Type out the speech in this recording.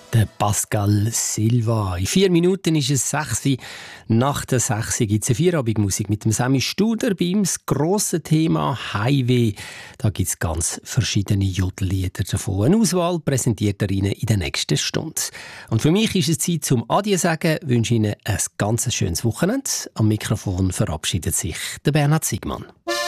Der Pascal Silva. In 4 Minuten ist es 6 Uhr. Nach der 6 Uhr gibt es eine Feierabendmusik mit dem Sammy Studer. Bei ihm das grosse Thema Highway. Da gibt es ganz verschiedene Jodellieder davon. Eine Auswahl präsentiert er Ihnen in der nächsten Stunde. Und für mich ist es Zeit zum Adieu sagen. Ich wünsche Ihnen ein ganz schönes Wochenende. Am Mikrofon verabschiedet sich der Bernhard Siegmann.